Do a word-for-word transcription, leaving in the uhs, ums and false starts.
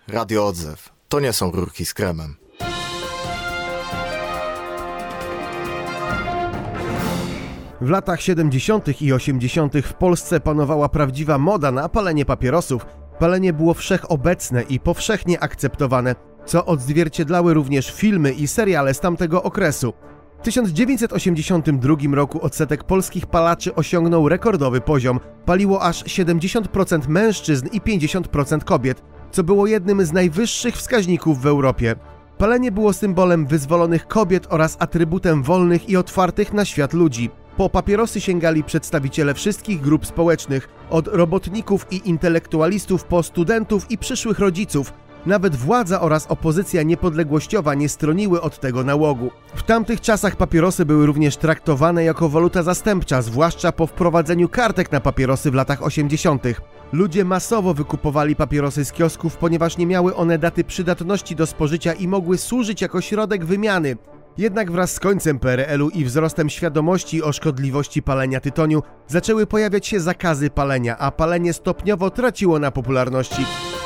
Radio Odzew. To nie są rurki z kremem. W latach siedemdziesiątych i osiemdziesiątych w Polsce panowała prawdziwa moda na palenie papierosów. Palenie było wszechobecne i powszechnie akceptowane, co odzwierciedlały również filmy i seriale z tamtego okresu. W tysiąc dziewięćset osiemdziesiątym drugim roku odsetek polskich palaczy osiągnął rekordowy poziom. Paliło aż siedemdziesiąt procent mężczyzn i pięćdziesiąt procent kobiet, co było jednym z najwyższych wskaźników w Europie. Palenie było symbolem wyzwolonych kobiet oraz atrybutem wolnych i otwartych na świat ludzi. Po papierosy sięgali przedstawiciele wszystkich grup społecznych, od robotników i intelektualistów po studentów i przyszłych rodziców. Nawet władza oraz opozycja niepodległościowa nie stroniły od tego nałogu. W tamtych czasach papierosy były również traktowane jako waluta zastępcza, zwłaszcza po wprowadzeniu kartek na papierosy w latach osiemdziesiątych. Ludzie masowo wykupowali papierosy z kiosków, ponieważ nie miały one daty przydatności do spożycia i mogły służyć jako środek wymiany. Jednak wraz z końcem P R L u i wzrostem świadomości o szkodliwości palenia tytoniu zaczęły pojawiać się zakazy palenia, a palenie stopniowo traciło na popularności.